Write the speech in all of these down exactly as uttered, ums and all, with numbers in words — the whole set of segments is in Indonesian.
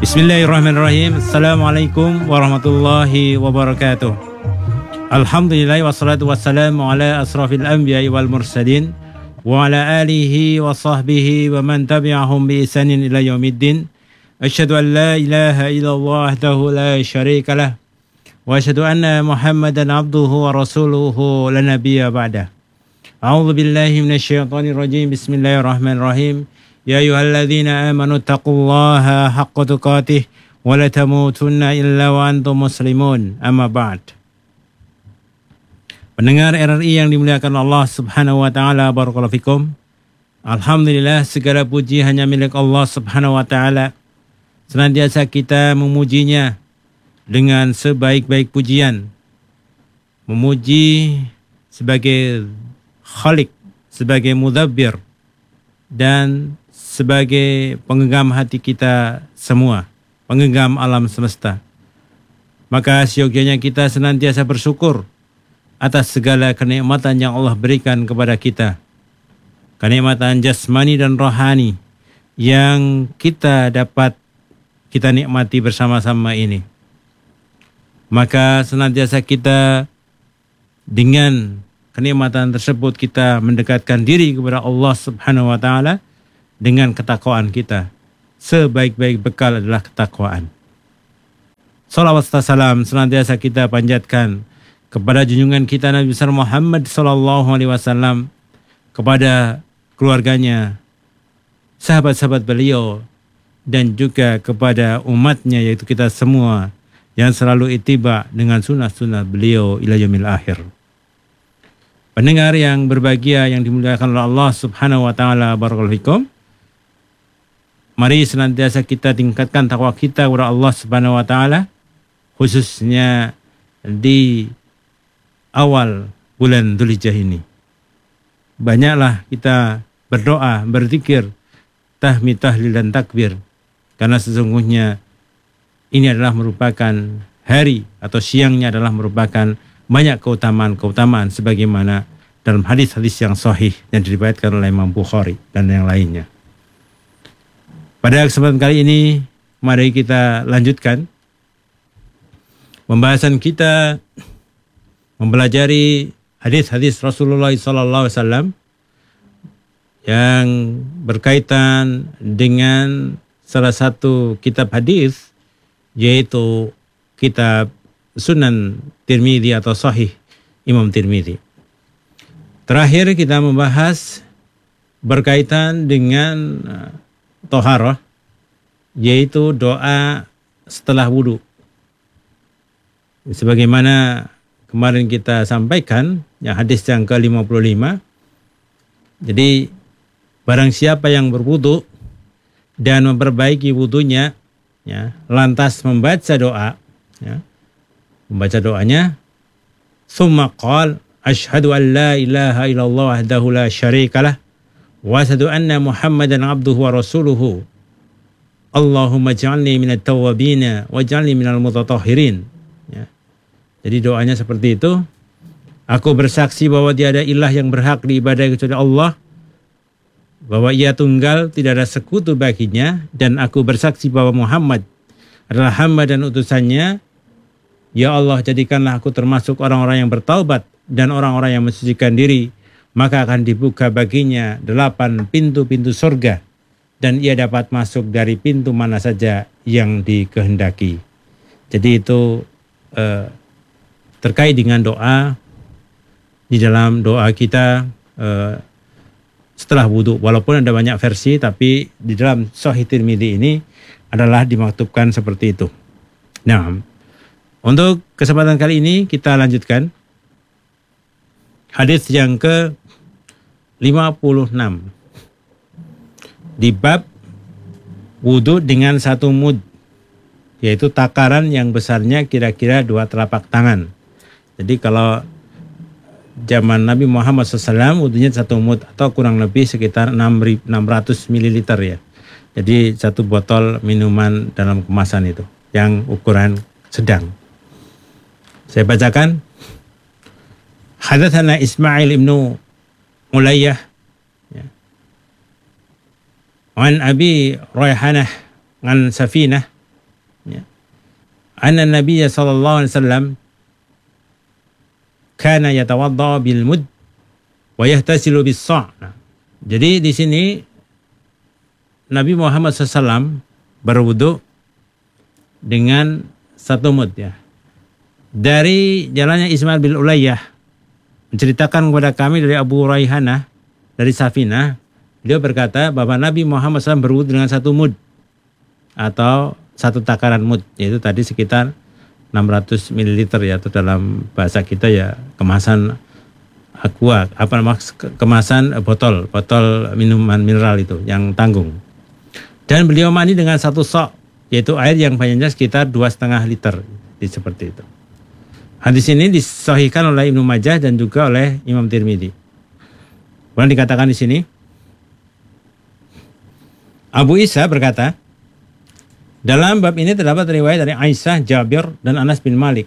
Bismillahirrahmanirrahim. Assalamualaikum warahmatullahi wabarakatuh. Alhamdulillah wassalatu wassalamu ala asrafil anbiya'i wal mursalin wa ala alihi wa sahbihi wa man tabi'ahum bi ihsanin ila yaumiddin. Asyhadu an la ilaha illallah wahdahu la syarika lah wa asyhadu anna Muhammadan abduhu wa rasuluhu la nabiyya ba'dah. A'udzu billahi minasyaitonir rajim. Bismillahirrahmanirrahim. Ya ayyuhalladzina amanu taqullaha haqqa tuqatih wa la tamutunna illa wa antum muslimun. Amma ba'd. Pendengar R R I yang dimuliakan Allah Subhanahu wa taala, barakallahu fikum. Alhamdulillah, segala puji hanya milik Allah Subhanahu wa taala. Senantiasa kita memujinya dengan sebaik-baik pujian. Memuji sebagai Khalik, sebagai mudabbir, dan sebagai penggenggam hati kita semua, penggenggam alam semesta. Maka seyogyanya kita senantiasa bersyukur atas segala kenikmatan yang Allah berikan kepada kita. Kenikmatan jasmani dan rohani yang kita dapat kita nikmati bersama-sama ini. Maka senantiasa kita dengan kenikmatan tersebut kita mendekatkan diri kepada Allah Subhanahu wa taala dengan ketakwaan kita. Sebaik-baik bekal adalah ketakwaan. Salawat serta salam senantiasa kita panjatkan kepada junjungan kita Nabi besar Muhammad sallallahu alaihi wasallam, kepada keluarganya, sahabat-sahabat beliau, dan juga kepada umatnya, yaitu kita semua yang selalu ittiba dengan sunnah-sunnah beliau ila yaumil akhir. Pendengar yang berbahagia yang dimuliakan oleh Allah Subhanahu wa taala, barakallahu fikum. Mari senantiasa kita tingkatkan takwa kita kepada Allah Subhanahu wa taala, khususnya di awal bulan Dzulhijjah ini. Banyaklah kita berdoa, berzikir, tahmid, tahlil dan takbir, karena sesungguhnya ini adalah merupakan hari atau siangnya adalah merupakan banyak keutamaan-keutamaan sebagaimana dalam hadis-hadis yang sahih yang diriwayatkan oleh Imam Bukhari dan yang lainnya. Pada kesempatan kali ini mari kita lanjutkan pembahasan kita mempelajari hadis-hadis Rasulullah sallallahu alaihi wasallam yang berkaitan dengan salah satu kitab hadis, yaitu kitab Sunan Tirmidzi atau Sahih Imam Tirmidzi. Terakhir kita membahas berkaitan dengan uh, toharah, yaitu doa setelah wudu. Sebagaimana kemarin kita sampaikan, ya, hadis yang ke lima puluh lima. Jadi barang siapa yang berwudu dan memperbaiki wudunya, ya, lantas membaca doa, ya, membaca doanya, summa qala asyhadu an la ilaha illallah wahdahu la syarikalah wa asyhadu anna Muhammadan abduhu wa rasuluhu. Allahumma ij'alni minat tawwabin waj'alni minal mutatahhirin. Ya. Jadi doanya seperti itu. Aku bersaksi bahwa tiada ilah yang berhak diibadahi kecuali Allah, bahwa ia tunggal, tidak ada sekutu baginya, dan aku bersaksi bahwa Muhammad adalah hamba dan utusannya. Ya Allah, jadikanlah aku termasuk orang-orang yang bertaubat dan orang-orang yang mensucikan diri, maka akan dibuka baginya delapan pintu-pintu surga, dan ia dapat masuk dari pintu mana saja yang dikehendaki. Jadi itu eh, terkait dengan doa di dalam doa kita eh, setelah wudhu. Walaupun ada banyak versi, tapi di dalam Sahih Tirmidzi ini adalah dimaktubkan seperti itu. Nah, untuk kesempatan kali ini kita lanjutkan hadis yang ke lima puluh enam di bab wudhu dengan satu mud, yaitu takaran yang besarnya kira-kira dua telapak tangan. Jadi kalau zaman Nabi Muhammad shallallahu alaihi wasallam wudhunya satu mud atau kurang lebih sekitar enam ratus mililiter, ya. Jadi satu botol minuman dalam kemasan itu yang ukuran sedang. Saya bacakan. Hadatsana Ismail ibnu Ulayyah, ya. An Abi Rayhanah an Safinah anna Nabiya sallallahu alaihi wasallam kana yatawadda bil mud wa yahtasilu bis sa'. Jadi di sini Nabi Muhammad shallallahu alaihi wasallam berwudu dengan satu mud ya. Dari jalannya Ismail bin Ulayyah menceritakan kepada kami dari Abu Raihanah dari Safinah, beliau berkata bahwa Nabi Muhammad shallallahu alaihi wasallam berwudu dengan satu mud atau satu takaran mud, yaitu tadi sekitar enam ratus mililiter ya, atau dalam bahasa kita ya kemasan aqua, apa namanya, kemasan botol, botol minuman mineral itu yang tanggung. Dan beliau mandi dengan satu sok, yaitu air yang banyaknya sekitar dua setengah liter, seperti itu. Hadis ini disahihkan oleh Ibnu Majah dan juga oleh Imam Tirmidzi. Kemudian dikatakan di sini, Abu Isa berkata, dalam bab ini terdapat riwayat dari Aisyah, Jabir, dan Anas bin Malik.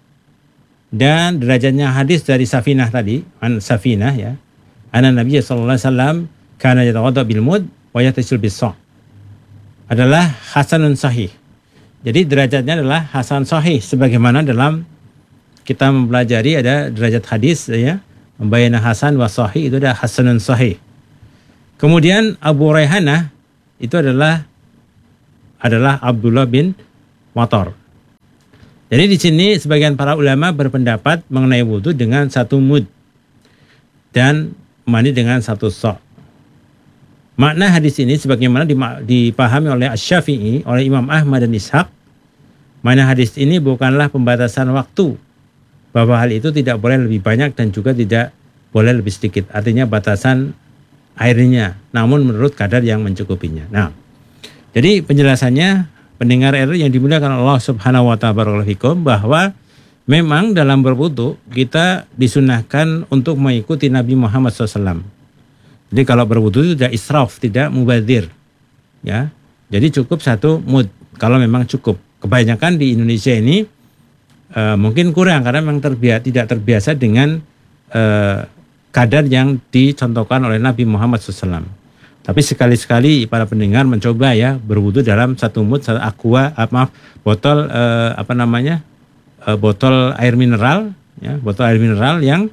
Dan derajatnya hadis dari Safinah tadi, an Safinah ya, anna Nabi sallallahu alaihi wasallam kana yatawadda bil mud wa yatasil bis sa', adalah hasanun sahih. Jadi derajatnya adalah hasan sahih, sebagaimana dalam kita mempelajari ada derajat hadis ya, membayana hasan wa sahih, itu ada hasanun sahih. Kemudian Abu Raihanah itu adalah adalah Abdullah bin Matar. Jadi di sini sebagian para ulama berpendapat mengenai wudu dengan satu mud dan mandi dengan satu sok. Makna hadis ini sebagaimana dipahami oleh Asy-Syafi'i, oleh Imam Ahmad dan Ishaq, makna hadis ini bukanlah pembatasan waktu, bahwa hal itu tidak boleh lebih banyak dan juga tidak boleh lebih sedikit. Artinya batasan airnya, namun menurut kadar yang mencukupinya. Nah, jadi penjelasannya, pendengar R yang dimuliakan Allah Subhanahu wa taala, bahwa memang dalam berwudu kita disunahkan untuk mengikuti Nabi Muhammad shallallahu alaihi wasallam. Jadi kalau berwudu itu tidak israf, tidak mubadir, ya. Jadi cukup satu mud kalau memang cukup. Kebanyakan di Indonesia ini uh, mungkin kurang karena memang terbiasa, tidak terbiasa dengan uh, kadar yang dicontohkan oleh Nabi Muhammad shallallahu alaihi wasallam. Tapi sekali-sekali para pendengar mencoba ya berwudu dalam satu mud, satu aqua, maaf, botol uh, apa namanya, uh, botol air mineral, ya, botol air mineral yang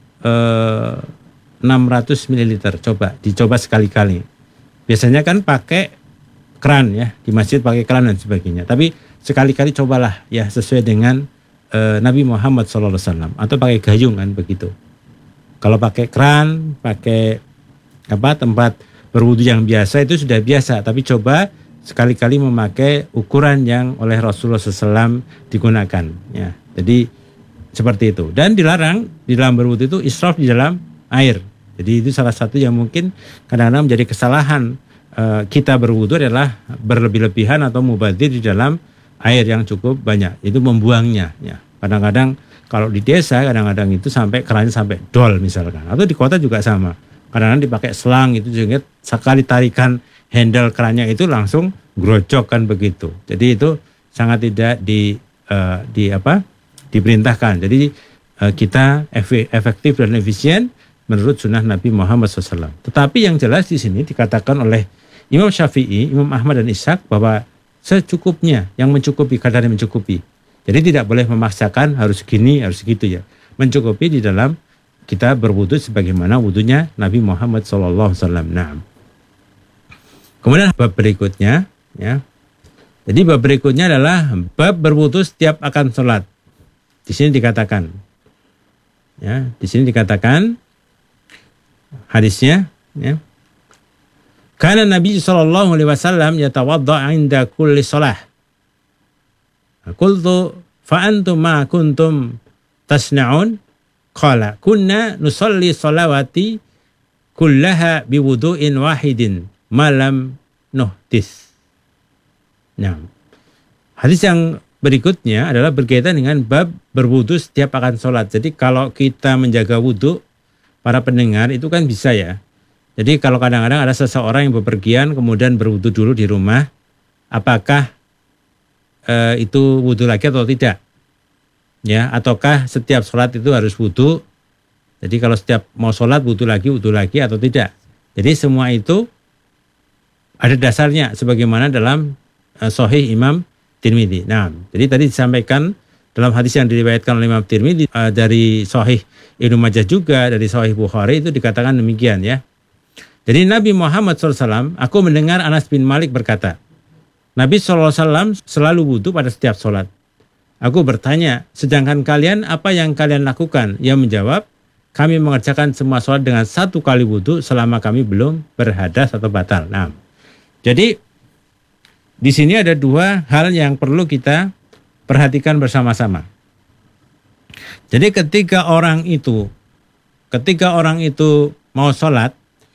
uh, enam ratus mililiter. Coba dicoba sekali-kali. Biasanya kan pakai keran ya, di masjid pakai keran dan sebagainya. Tapi sekali-kali cobalah ya sesuai dengan uh, Nabi Muhammad shallallahu alaihi wasallam, atau pakai gayung kan begitu. Kalau pakai keran, pakai apa tempat berwudu yang biasa itu sudah biasa, tapi coba sekali-kali memakai ukuran yang oleh Rasulullah shallallahu alaihi wasallam digunakan ya. Jadi seperti itu. Dan dilarang di dalam berwudu itu israf di dalam air. Jadi itu salah satu yang mungkin kadang-kadang menjadi kesalahan uh, kita berwudu adalah berlebih-lebihan atau mubadzir di dalam air yang cukup banyak. Itu membuangnya ya. Kadang-kadang kalau di desa kadang-kadang itu sampai kerannya sampai dol misalkan, atau di kota juga sama. Kadang-kadang dipakai selang itu juga, sekali tarikan handle kerannya itu langsung grojok kan begitu. Jadi itu sangat tidak di uh, di apa diperintahkan. Jadi uh, kita efektif dan efisien menurut sunnah Nabi Muhammad shallallahu alaihi wasallam. Tetapi yang jelas di sini dikatakan oleh Imam Syafi'i, Imam Ahmad dan Ishaq bahwa secukupnya, yang mencukupi, kadar yang mencukupi. Jadi tidak boleh memaksakan harus gini, harus gitu ya. Mencukupi di dalam kita berwudu sebagaimana wudunya Nabi Muhammad shallallahu alaihi wasallam. Nah, kemudian bab berikutnya, ya. Jadi bab berikutnya adalah bab berwudu setiap akan sholat. Di sini dikatakan, ya, di sini dikatakan hadisnya, ya. Karena Nabi shallallahu alaihi wasallam yatawadda 'inda kulli shalah. Qultu fa antum ma kuntum tasna'un? Qala kunna nusalli salawati kullaha biwudu'in wahidin malam nuhdis. Nah, hadis yang berikutnya adalah berkaitan dengan bab berwudu setiap akan sholat. Jadi kalau kita menjaga wudu, para pendengar itu kan bisa ya. Jadi kalau kadang-kadang ada seseorang yang bepergian kemudian berwudu dulu di rumah, apakah e, itu wudu lagi atau tidak? Ya, ataukah setiap sholat itu harus wudu? Jadi kalau setiap mau sholat wudu lagi, wudu lagi atau tidak? Jadi semua itu ada dasarnya sebagaimana dalam uh, Sahih Imam Tirmidzi. Nah, jadi tadi disampaikan dalam hadis yang diriwayatkan oleh Imam Tirmidzi uh, dari Sahih Ibnu Majah juga dari Sahih Bukhari itu dikatakan demikian ya. Jadi Nabi Muhammad shallallahu alaihi wasallam, aku mendengar Anas bin Malik berkata, Nabi shallallahu alaihi wasallam selalu wudhu pada setiap sholat. Aku bertanya, sedangkan kalian apa yang kalian lakukan? Ia menjawab, kami mengerjakan semua sholat dengan satu kali wudhu selama kami belum berhadas atau batal. Nah, jadi di sini ada dua hal yang perlu kita perhatikan bersama-sama. Jadi ketika orang itu, ketika orang itu mau sholat,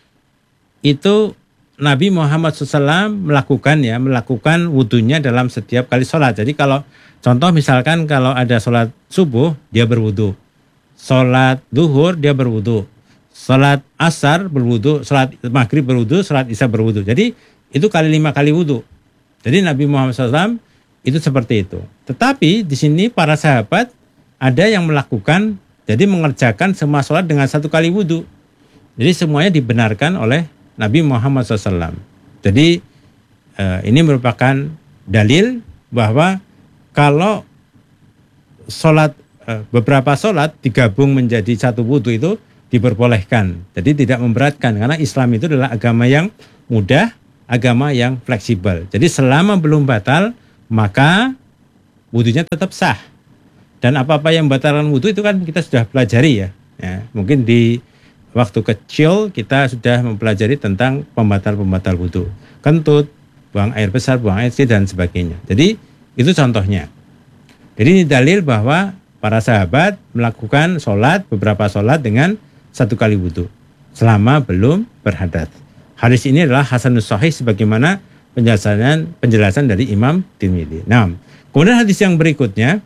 itu Nabi Muhammad shallallahu alaihi wasallam melakukan ya, melakukan wudhunya dalam setiap kali sholat. Jadi kalau contoh misalkan kalau ada sholat subuh, dia berwudhu. Sholat duhur, dia berwudhu. Sholat asar berwudhu, sholat maghrib berwudhu, sholat isya berwudhu. Jadi itu kali lima kali wudhu. Jadi Nabi Muhammad shallallahu alaihi wasallam itu seperti itu. Tetapi di sini para sahabat ada yang melakukan, jadi mengerjakan semua sholat dengan satu kali wudhu. Jadi semuanya dibenarkan oleh Nabi Muhammad shallallahu alaihi wasallam. Jadi eh, ini merupakan dalil bahwa kalau sholat eh, beberapa sholat digabung menjadi satu wudhu itu diperbolehkan. Jadi tidak memberatkan karena Islam itu adalah agama yang mudah, agama yang fleksibel. Jadi selama belum batal maka wudhunya tetap sah. Dan apa-apa yang membatalkan wudhu itu kan kita sudah pelajari ya. ya. Mungkin di waktu kecil kita sudah mempelajari tentang pembatal-pembatal wudhu. Kentut, buang air besar, buang air kecil dan sebagainya. Jadi itu contohnya. Jadi ini dalil bahwa para sahabat melakukan sholat, beberapa sholat dengan satu kali wudhu. Selama belum berhadas. Hadis ini adalah hasanus sahih sebagaimana penjelasan penjelasan dari Imam Tirmidzi. Nah, kemudian hadis yang berikutnya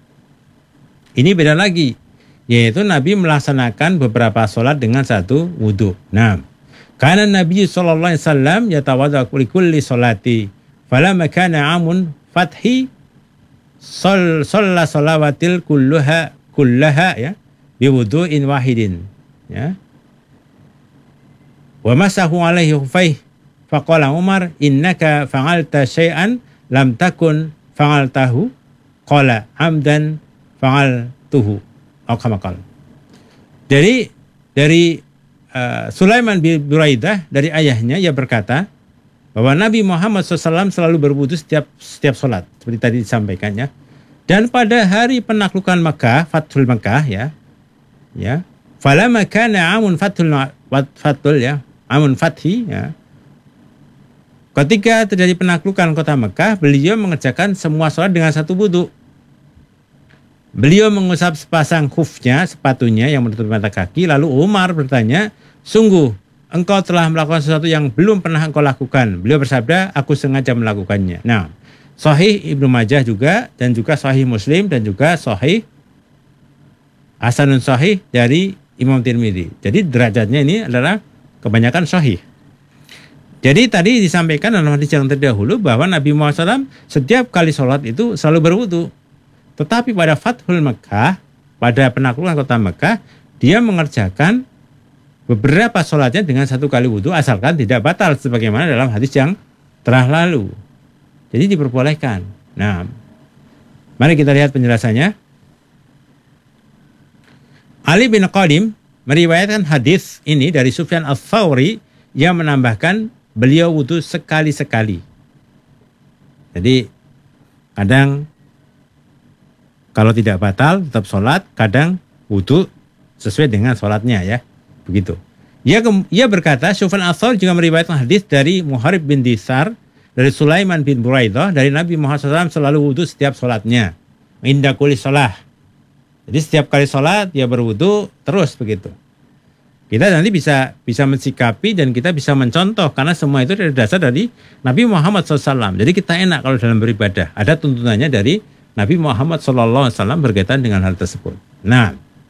ini beda lagi, yaitu Nabi melaksanakan beberapa sholat dengan satu wudhu. Nah, karena Nabi Shallallahu Alaihi Wasallam yatawadda kulli sholati, falamma kana amun fathi sol sholla sholawatil kulluha kullaha ya biwudu'in wahidin ya. Wa masahu alaihi khufaih faqala Umar innaka fa'alta syai'an lam takun fa'altahu qala amdan fa'altuhu atau kama qala. Jadi dari uh, Sulaiman bin Buraidah dari ayahnya ia berkata bahwa Nabi Muhammad shallallahu alaihi wasallam selalu berwudu setiap setiap sholat seperti tadi disampaikannya. Dan pada hari penaklukan Makkah, Fathul Makkah ya, ya, falamma kana amun fathul fathul ya, amun fathi ya. Ketika terjadi penaklukan kota Mekah, beliau mengerjakan semua sholat dengan satu wudu. Beliau mengusap sepasang khufnya, sepatunya yang menutup mata kaki, lalu Umar bertanya, sungguh engkau telah melakukan sesuatu yang belum pernah engkau lakukan. Beliau bersabda, aku sengaja melakukannya. Nah, Sahih Ibnu Majah juga, dan juga Sahih Muslim, dan juga Sahih Hasanun Sahih dari Imam Tirmidzi. Jadi derajatnya ini adalah kebanyakan Sahih. Jadi tadi disampaikan dalam hadis yang terdahulu bahwa Nabi Muhammad shallallahu alaihi wasallam setiap kali sholat itu selalu berwudu. Tetapi pada Fathul Mekah, pada penaklukan kota Mekah, dia mengerjakan beberapa sholatnya dengan satu kali wudu asalkan tidak batal sebagaimana dalam hadis yang telah lalu. Jadi diperbolehkan. Nah, mari kita lihat penjelasannya. Ali bin Qadim meriwayatkan hadis ini dari Sufyan Ats-Tsauri yang menambahkan beliau wudu sekali-sekali. Jadi kadang kalau tidak batal tetap sholat, kadang wudu sesuai dengan sholatnya ya, begitu. Ia, ia berkata Sufyan Ats-Tsauri juga meriwayatkan hadis dari Muharib bin Disar dari Sulaiman bin Buraidah dari Nabi Muhammad shallallahu alaihi wasallam selalu wudu setiap sholatnya. Inda kulli sholah. Jadi setiap kali sholat dia berwudu terus begitu. Kita nanti bisa bisa mensikapi dan kita bisa mencontoh karena semua itu dari dasar dari Nabi Muhammad shallallahu alaihi wasallam. Jadi kita enak kalau dalam beribadah. Ada tuntunannya dari Nabi Muhammad shallallahu alaihi wasallam berkaitan dengan hal tersebut. Nah,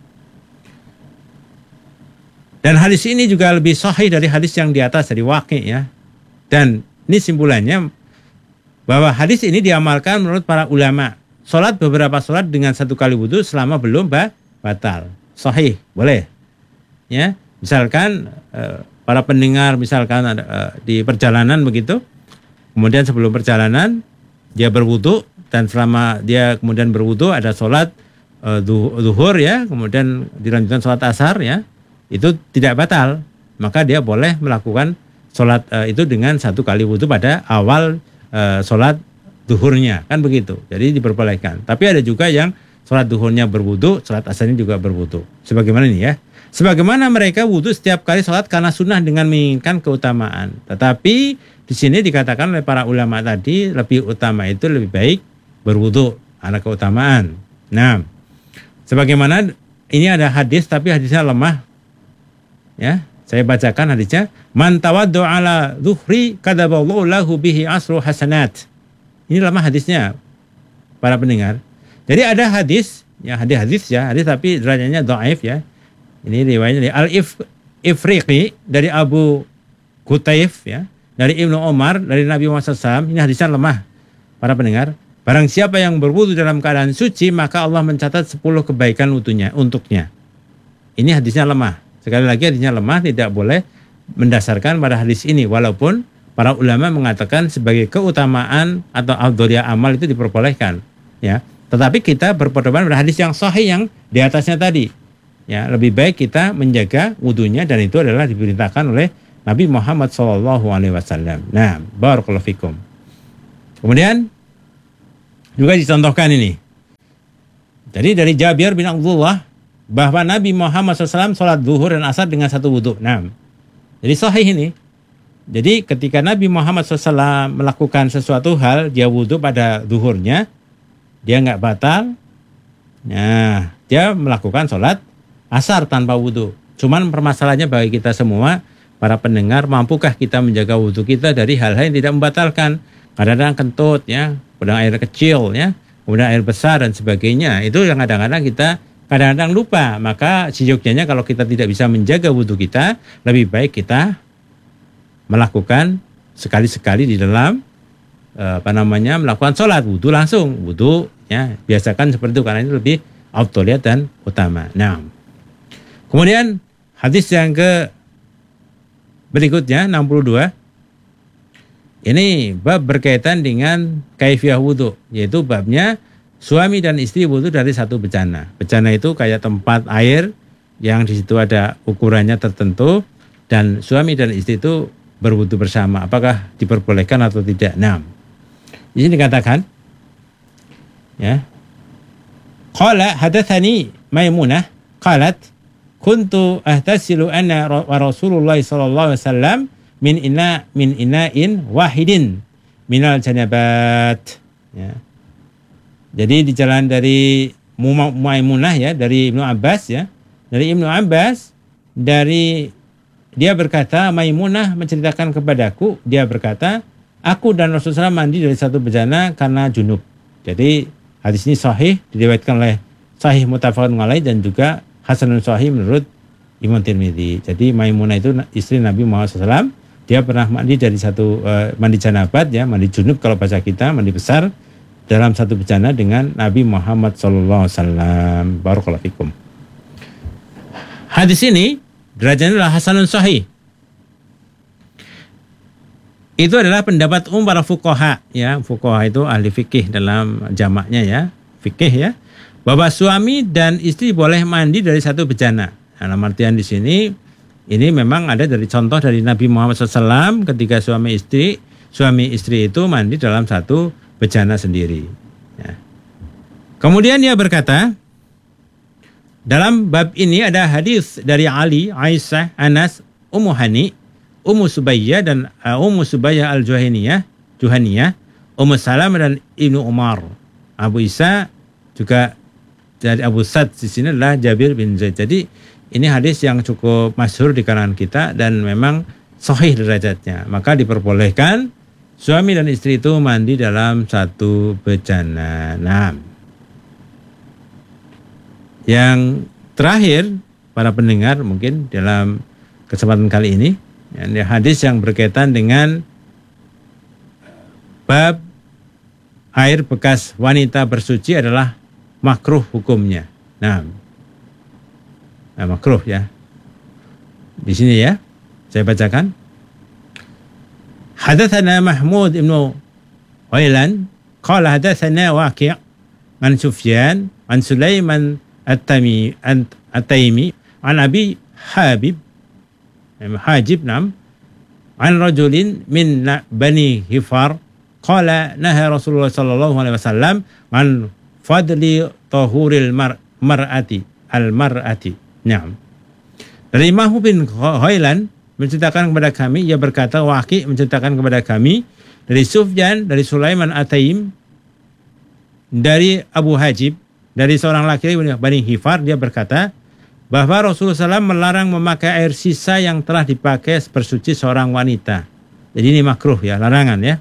dan hadis ini juga lebih sahih dari hadis yang di atas dari Waqi ya. Dan ini simpulannya bahwa hadis ini diamalkan menurut para ulama. Sholat beberapa sholat dengan satu kali wudu selama belum batal. Sahih, boleh. Ya, misalkan eh, para pendengar misalkan ada, eh, di perjalanan begitu, kemudian sebelum perjalanan dia berwudu, dan selama dia kemudian berwudu ada sholat uh, zuhur ya, kemudian dilanjutkan sholat asar ya, itu tidak batal, maka dia boleh melakukan sholat uh, itu dengan satu kali wudu pada awal uh, sholat zuhurnya, kan begitu. Jadi diperbolehkan. Tapi ada juga yang sholat zuhurnya berwudu, sholat asarnya juga berwudu. Sebagaimana ini ya. Sebagaimana mereka wudu setiap kali sholat karena sunnah dengan menginginkan keutamaan. Tetapi di sini dikatakan oleh para ulama tadi lebih utama itu lebih baik berwudu, ada keutamaan. Nah, sebagaimana ini ada hadis tapi hadisnya lemah. Ya, saya bacakan hadisnya. Man tawaddu ala zuhri kadaballahu lahu bihi asru hasanat. Ini lemah hadisnya para pendengar. Jadi ada hadis, ya hadis-hadis ya, hadis tapi derajatnya dhaif ya. Ini riwayatnya dari Al-Ifriqi dari Abu Qutaif ya, dari Ibnu Umar, dari Nabi Muhammad shallallahu alaihi wasallam. Ini hadisnya lemah para pendengar. Barang siapa yang berwudu dalam keadaan suci, maka Allah mencatat sepuluh kebaikan wudunya untuknya. Ini hadisnya lemah. Sekali lagi hadisnya lemah, tidak boleh mendasarkan pada hadis ini. Walaupun para ulama mengatakan sebagai keutamaan atau afdhaliyah amal itu diperbolehkan. Ya, tetapi kita berpedoman pada hadis yang sahih yang di atasnya tadi. Ya, lebih baik kita menjaga wudunya dan itu adalah diperintahkan oleh Nabi Muhammad shallallahu alaihi wasallam. Nah, barakallahu fikum. Kemudian juga dicontohkan ini. Jadi dari Jabir bin Abdullah bahwa Nabi Muhammad shallallahu alaihi wasallam sholat zuhur dan asar dengan satu wudu. Nah, jadi sahih ini. Jadi ketika Nabi Muhammad shallallahu alaihi wasallam melakukan sesuatu hal, dia wudu pada zuhurnya, dia nggak batal. Nah, dia melakukan sholat asar tanpa wudu. Cuman permasalahannya bagi kita semua, para pendengar, mampukah kita menjaga wudu kita dari hal-hal yang tidak membatalkan? Kadang-kadang kentut ya, kadang air kecil ya, kemudian air besar dan sebagainya. Itu yang kadang-kadang kita kadang-kadang lupa. Maka seyogyanya kalau kita tidak bisa menjaga wudu kita, lebih baik kita melakukan sekali-sekali di dalam apa namanya melakukan sholat wudu langsung wudu ya, biasakan seperti itu karena ini lebih afdhaliyah dan utama. Nah, kemudian hadis yang ke berikutnya enam puluh dua. Ini bab berkaitan dengan kaifiyah wudu, yaitu babnya suami dan istri wudu dari satu bejana. Bejana itu kayak tempat air yang di situ ada ukurannya tertentu dan suami dan istri itu berwudu bersama. Apakah diperbolehkan atau tidak? Nah, di sini dikatakan ya. Qala hadatsani Maimunah qalat kuntu ahtasilu anna wa Rasulullah sallallahu alaihi wasallam min ina min ina'in wahidin minal janabat ya. Jadi di jalan dari Maimunah ya, dari Ibnu Abbas ya. Dari Ibnu Abbas dari dia berkata, Maimunah menceritakan kepadaku, dia berkata, aku dan Rasulullah mandi dari satu bejana karena junub. Jadi hadis ini sahih, diriwayatkan oleh Sahih Muttafaqun alaih dan juga Hasanun Sahih menurut Imam Tirmidzi. Jadi Maimunah itu istri Nabi Muhammad shallallahu alaihi wasallam. Dia pernah mandi dari satu uh, mandi janabat ya, mandi junub kalau bahasa kita, mandi besar dalam satu bejana dengan Nabi Muhammad shallallahu alaihi wasallam. Barakallahu fikum. Hadis ini derajatnya adalah Hasanun Sahih. Itu adalah pendapat umum para fuqaha ya. Fuqaha itu ahli fikih dalam jamaknya ya, fikih ya. Bahwa suami dan istri boleh mandi dari satu bejana. Dalam artian di sini, ini memang ada dari contoh dari Nabi Muhammad shallallahu alaihi wasallam ketika suami istri, suami istri itu mandi dalam satu bejana sendiri. Ya. Kemudian dia berkata, dalam bab ini ada hadis dari Ali, Aisyah, Anas, Ummu Hani, Ummu Subayyah dan uh, Ummu Subayyah al-Juhaniyah, Juhaniyah, Ummu Salamah dan Ibnu Umar. Abu Isa juga dari Abu Sa'd di sini adalah Jabir bin Zaid. Jadi ini hadis yang cukup masyhur di kalangan kita dan memang sahih derajatnya. Maka diperbolehkan suami dan istri itu mandi dalam satu bejana. Nah, yang terakhir para pendengar mungkin dalam kesempatan kali ini, ya, hadis yang berkaitan dengan bab air bekas wanita bersuci adalah makruh hukumnya. Nah, nah makruh ya. Di sini ya, saya bacakan. Hadatsana Mahmud ibnu Ghailan qala hadatsana Waqi' an Sufyan an Sulaiman at-Tami at-Taimi an Abi Habib Hajib nam an rajulin min Bani Hifar qala naha Rasulullah sallallahu alaihi wasallam an fadli tahuril mar mar'ati al-mar'ati. Naam. Dari Mahmud bin Ghailan menceritakan kepada kami, ia berkata, Waqi' menceritakan kepada kami dari Sufyan, dari Sulaiman At-Taim, dari Abu Hajib, dari seorang laki-laki Bani Hifar, dia berkata bahwa Rasulullah shallallahu alaihi wasallam melarang memakai air sisa yang telah dipakai bersuci seorang wanita. Jadi ini makruh ya, larangan ya.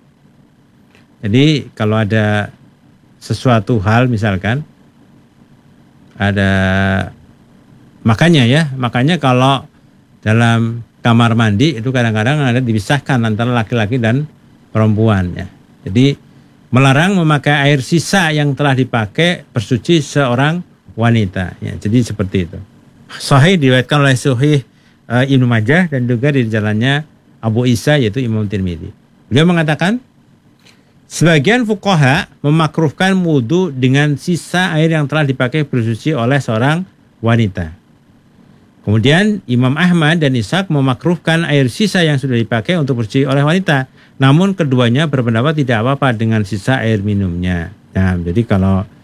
Jadi kalau ada sesuatu hal misalkan ada makanya ya, makanya kalau dalam kamar mandi itu kadang-kadang ada dipisahkan antara laki-laki dan perempuan ya. Jadi melarang memakai air sisa yang telah dipakai bersuci seorang wanita ya. Jadi seperti itu. Sahih diriwayatkan oleh Sahih uh, Ibnu Majah dan juga di jalannya Abu Isa yaitu Imam Tirmidzi. Beliau mengatakan sebagian fuqaha memakruhkan wudu dengan sisa air yang telah dipakai bersuci oleh seorang wanita. Kemudian Imam Ahmad dan Ishaq memakruhkan air sisa yang sudah dipakai untuk bersuci oleh wanita. Namun keduanya berpendapat tidak apa-apa dengan sisa air minumnya. Nah, jadi kalau